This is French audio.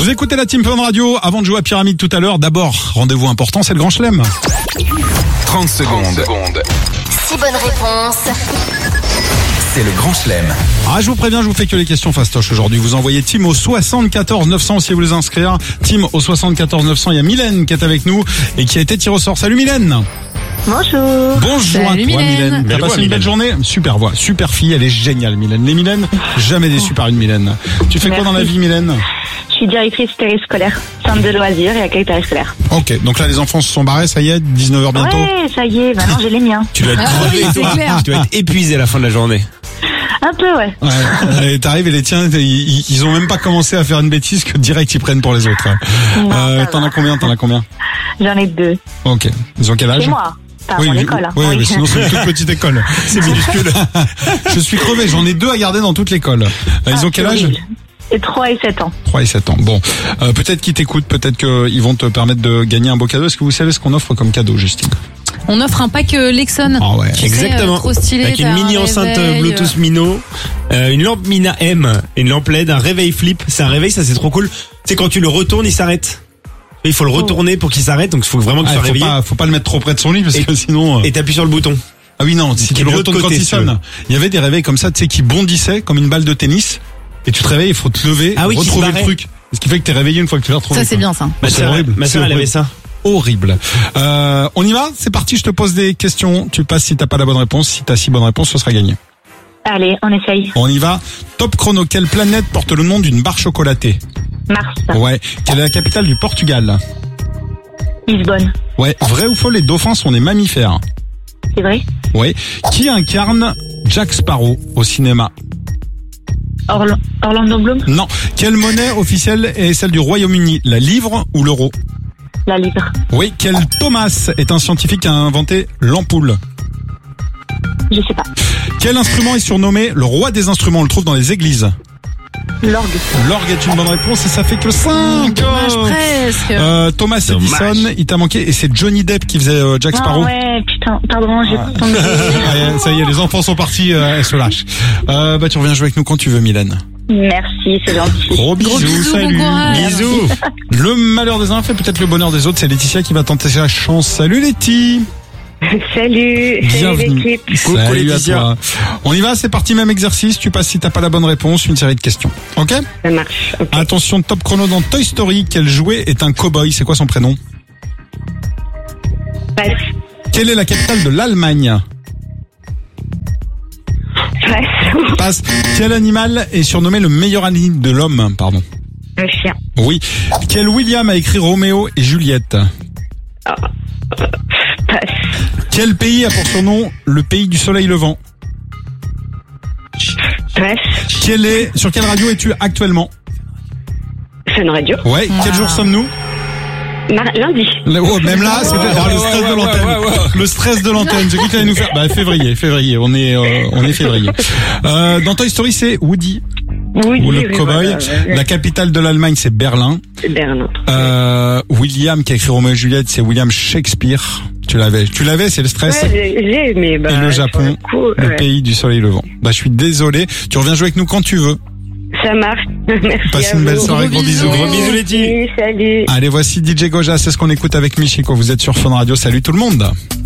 Vous écoutez la Team Fun Radio. Avant de jouer à Pyramide tout à l'heure, d'abord, rendez-vous important, c'est le Grand Chelem. 30 secondes. 6 bonnes réponses. C'est le Grand Chelem. Ah, je vous préviens, je vous fais que les questions fastoches aujourd'hui. Vous envoyez Team au 74 900 si vous voulez vous inscrire. Team au 74 900. Il y a Mylène qui est avec nous et qui a été tirée au sort. Salut Mylène. Bonjour. Bonjour à toi Mylène. T'as passé une belle journée? Super voix, super fille, elle est géniale Mylène. Les Mylène, jamais déçu par une Mylène. Tu fais quoi dans la vie Mylène? Je suis directrice périscolaire, centre de loisirs et accueil périscolaire. Ok, donc là les enfants se sont barrés, ça y est, 19h bientôt. Ouais, ça y est, maintenant j'ai les miens. Tu dois être crevé, tu dois être épuisé à la fin de la journée. Un peu, ouais. Ouais, et t'arrives et les tiens, ils ont même pas commencé à faire une bêtise que direct ils prennent pour les autres. T'en as combien? J'en ai 2. Ok, ils ont quel âge? C'est moi. Pas mon école. Oui, mais sinon c'est une toute petite école. C'est minuscule. Je suis crevé, j'en ai 2 à garder dans toute l'école. Ils ont quel âge? Et 3 et 7 ans. 3 et 7 ans. Bon, peut-être qu'ils t'écoutent, peut-être qu'ils vont te permettre de gagner un beau cadeau. Est-ce que vous savez ce qu'on offre comme cadeau, Justine? On offre un pack Lexon. Ah ouais. Exactement. Trop stylé, avec une mini enceinte Bluetooth Mino, une lampe Mina M, une lampe LED, un réveil flip. C'est un réveil, ça c'est trop cool. C'est quand tu le retournes, il s'arrête. Il faut le retourner pour qu'il s'arrête, donc il faut vraiment qu'il soit réveillé. Faut pas le mettre trop près de son lit parce que sinon. Et t'appuies sur le bouton. Ah oui non, si tu le retournes quand il sonne. Il y avait des réveils comme ça, tu sais, qui bondissaient comme une balle de tennis. Et tu te réveilles, il faut te lever, retrouver le truc. Ce qui fait que t'es réveillé une fois que tu l'as retrouvé. Ça c'est bien ça. C'est horrible. Ma sœur elle avait ça. Horrible. On y va? C'est parti, je te pose des questions. Tu passes si t'as pas la bonne réponse. Si t'as 6 bonnes réponses, ce sera gagné. Allez, on essaye. On y va. Top chrono. Quelle planète porte le nom d'une barre chocolatée? Mars. Ouais. Quelle est la capitale du Portugal? Lisbonne. Ouais. Vrai ou faux, les dauphins sont des mammifères? C'est vrai? Ouais. Qui incarne Jack Sparrow au cinéma? Orlando Bloom. Non. Quelle monnaie officielle est celle du Royaume-Uni? La livre ou l'euro? La livre. Oui. Quel Thomas est un scientifique qui a inventé l'ampoule? Je sais pas. Quel instrument est surnommé le roi des instruments? On le trouve dans les églises. L'orgue. L'orgue est une bonne réponse et ça fait que 5. Dommage presque. Thomas Edison, il t'a manqué et c'est Johnny Depp qui faisait Jack Sparrow. Ah ouais, putain, pardon, j'ai pas entendu. Ça y est, les enfants sont partis, elles se lâchent. Tu reviens jouer avec nous quand tu veux, Mylène. Merci, c'est gentil. Gros bisous, salut. Bon courage. Bisous. Le malheur des uns fait peut-être le bonheur des autres. C'est Laetitia qui va tenter sa chance. Salut Letty. Salut. Bienvenue. L'équipe. Salut à toi. On y va, c'est parti, même exercice. Tu passes si t'as pas la bonne réponse, une série de questions. Ok? Ça marche. Okay. Attention, top chrono dans Toy Story. Quel jouet est un cow-boy? C'est quoi son prénom? Passe. Quelle est la capitale de l'Allemagne? Passe. Passe. Quel animal est surnommé le meilleur ami de l'homme? Pardon. Le chien. Oui. Quel William a écrit Roméo et Juliette? Passe. Quel pays a pour surnom le pays du soleil levant? Passe. Sur quelle radio es-tu actuellement? Fun Radio. Ouais. Quel jour sommes-nous? Lundi. Même là, c'était le stress de l'antenne. Le stress de l'antenne. J'ai cru que t'allais nous faire. Février. On est février. Dans Toy Story, c'est Woody. Oui, ou le cowboy. La capitale de l'Allemagne, c'est Berlin. Berlin. William qui a écrit Roméo et Juliette, c'est William Shakespeare. Tu l'avais, c'est le stress. Ouais, j'ai, mais et le Japon, le pays du soleil levant. Je suis désolé. Tu reviens jouer avec nous quand tu veux. Ça marche. Merci. Passe une belle soirée, gros bisous. Gros bisous, Letty. Salut. Allez, voici DJ Goja, c'est ce qu'on écoute avec Michiko. Vous êtes sur Fun Radio. Salut tout le monde.